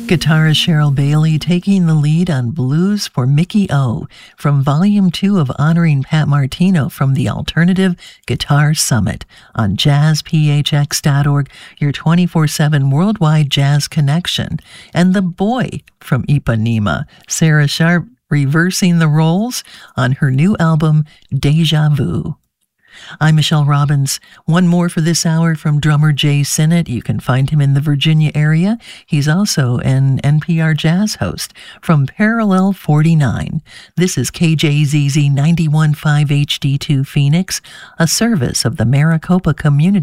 Guitarist Cheryl Bailey taking the lead on Blues for Mickey O from Volume 2 of Honoring Pat Martino from the Alternative Guitar Summit on jazzphx.org, your 24/7 worldwide jazz connection. And The Boy from Ipanema, Sarah Sharp reversing the roles on her new album, Deja Vu. I'm Michelle Robbins. One more for this hour from drummer Jay Sinnott. You can find him in the Virginia area. He's also an NPR jazz host from Parallel 49. This is KJZZ 91.5 HD2 Phoenix, a service of the Maricopa Community